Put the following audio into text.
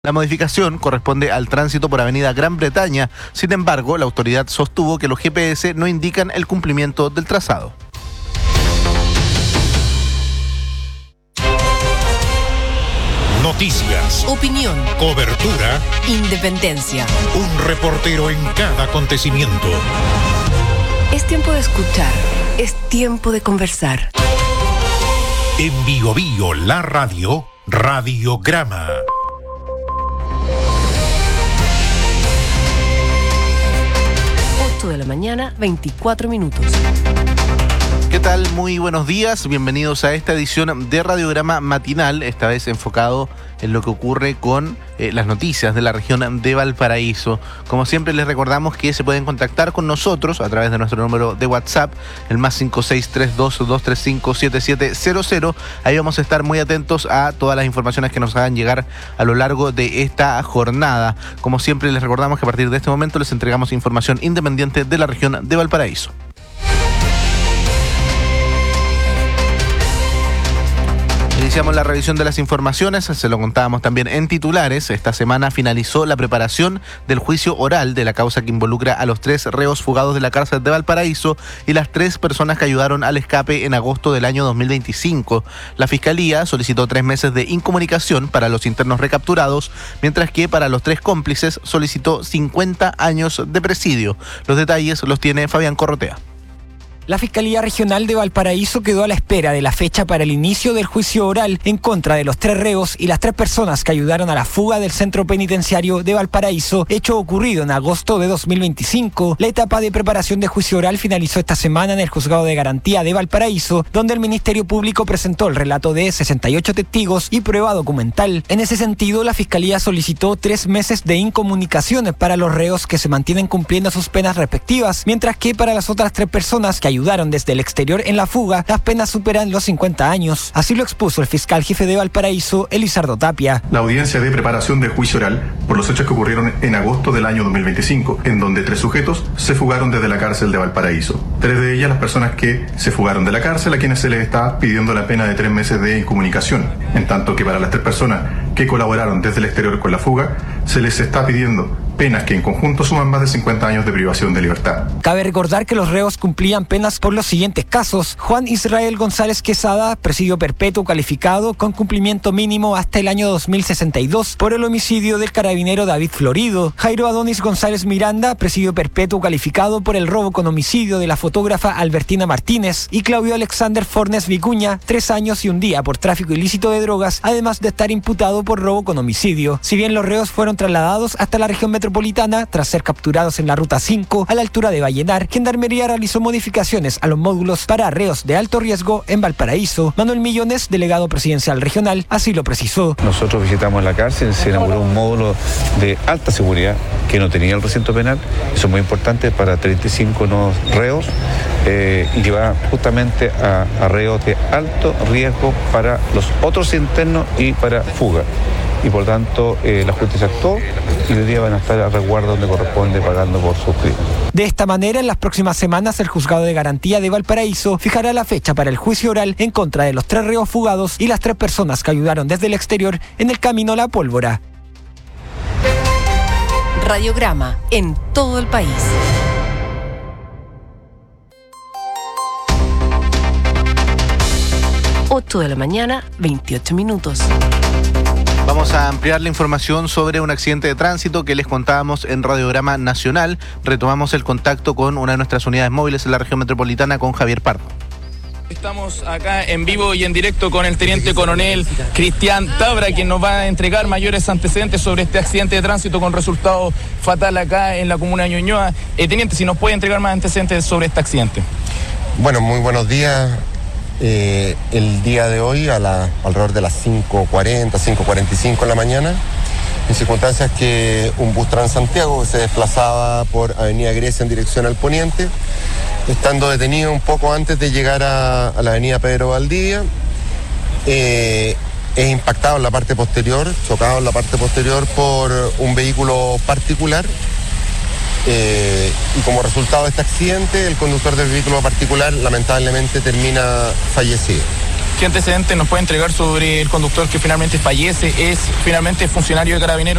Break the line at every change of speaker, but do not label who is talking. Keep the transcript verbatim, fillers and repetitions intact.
La modificación corresponde al tránsito por Avenida Gran Bretaña. Sin embargo, la autoridad sostuvo que los G P S no indican el cumplimiento del trazado.
Noticias,
opinión,
cobertura,
independencia.
Un reportero en cada acontecimiento.
Es tiempo de escuchar, es tiempo de conversar.
En Bio Bio, la radio, Radiograma.
ocho de la mañana, veinticuatro minutos.
¿Qué tal? Muy buenos días, bienvenidos a esta edición de Radiograma Matinal, esta vez enfocado en lo que ocurre con eh, las noticias de la región de Valparaíso. Como siempre les recordamos que se pueden contactar con nosotros a través de nuestro número de WhatsApp, el más cinco seis tres dos, dos tres cinco, siete siete cero cero. Ahí vamos a estar muy atentos a todas las informaciones que nos hagan llegar a lo largo de esta jornada. Como siempre les recordamos que a partir de este momento les entregamos información independiente de la región de Valparaíso. Iniciamos la revisión de las informaciones, se lo contábamos también en titulares. Esta semana finalizó la preparación del juicio oral de la causa que involucra a los tres reos fugados de la cárcel de Valparaíso y las tres personas que ayudaron al escape en agosto del año dos mil veinticinco. La Fiscalía solicitó tres meses de incomunicación para los internos recapturados, mientras que para los tres cómplices solicitó cincuenta años de presidio. Los detalles los tiene Fabián Corrotea.
La Fiscalía Regional de Valparaíso quedó a la espera de la fecha para el inicio del juicio oral en contra de los tres reos y las tres personas que ayudaron a la fuga del centro penitenciario de Valparaíso, hecho ocurrido en agosto de dos mil veinticinco. La etapa de preparación de juicio oral finalizó esta semana en el Juzgado de Garantía de Valparaíso, donde el Ministerio Público presentó el relato de sesenta y ocho testigos y prueba documental. En ese sentido, la Fiscalía solicitó tres meses de incomunicación para los reos que se mantienen cumpliendo sus penas respectivas, mientras que para las otras tres personas que ayudaron desde el exterior en la fuga, las penas superan los cincuenta años. Así lo expuso el fiscal jefe de Valparaíso, Elizardo Tapia.
La audiencia de preparación de juicio oral por los hechos que ocurrieron en agosto del año dos mil veinticinco, en donde tres sujetos se fugaron desde la cárcel de Valparaíso. Tres de ellas las personas que se fugaron de la cárcel, a quienes se les está pidiendo la pena de tres meses de incomunicación, en tanto que para las tres personas que colaboraron desde el exterior con la fuga, se les está pidiendo penas que en conjunto suman más de cincuenta años de privación de libertad.
Cabe recordar que los reos cumplían penas por los siguientes casos: Juan Israel González Quesada, presidio perpetuo calificado con cumplimiento mínimo hasta el año dos mil sesenta y dos por el homicidio del carabinero David Florido; Jairo Adonis González Miranda, presidio perpetuo calificado por el robo con homicidio de la fotógrafa Albertina Martínez; y Claudio Alexander Fornes Vicuña, tres años y un día por tráfico ilícito de drogas, además de estar imputado por robo con homicidio. Si bien los reos fueron trasladados hasta la región metropolitana tras ser capturados en la ruta cinco a la altura de Vallenar, Gendarmería realizó modificaciones a los módulos para reos de alto riesgo en Valparaíso. Manuel Millones, delegado presidencial regional, así lo precisó.
Nosotros visitamos la cárcel, se inauguró un módulo de alta seguridad que no tenía el recinto penal. Eso es muy importante para treinta y cinco nuevos reos eh, y que va justamente a, a reos de alto riesgo para los otros internos y para fuga. Y por tanto eh, la justicia actuó y hoy día van a estar a resguardo donde corresponde, pagando por sus crímenes.
De esta manera, en las próximas semanas, el Juzgado de Garantía de Valparaíso fijará la fecha para el juicio oral en contra de los tres reos fugados y las tres personas que ayudaron desde el exterior en el camino a la pólvora.
Radiograma en todo el país. ocho de la mañana, veintiocho minutos.
Vamos a ampliar la información sobre un accidente de tránsito que les contábamos en Radiograma Nacional. Retomamos el contacto con una de nuestras unidades móviles en la región metropolitana, con Javier Pardo.
Estamos acá en vivo y en directo con el teniente coronel Cristian Tabra, quien nos va a entregar mayores antecedentes sobre este accidente de tránsito con resultado fatal acá en la comuna de Ñuñoa. Eh, teniente, si nos puede entregar más antecedentes sobre este accidente.
Bueno, muy buenos días. Eh, el día de hoy, a la, alrededor de las cinco cuarenta, cinco cuarenta y cinco de la mañana, en circunstancias que un bus Transantiago que se desplazaba por Avenida Grecia en dirección al poniente, estando detenido un poco antes de llegar a, a la Avenida Pedro Valdivia, eh, es impactado en la parte posterior, chocado en la parte posterior por un vehículo particular. Eh, y como resultado de este accidente, el conductor del vehículo particular lamentablemente termina fallecido.
¿Qué antecedentes nos puede entregar sobre el conductor que finalmente fallece? ¿Es finalmente funcionario de Carabineros?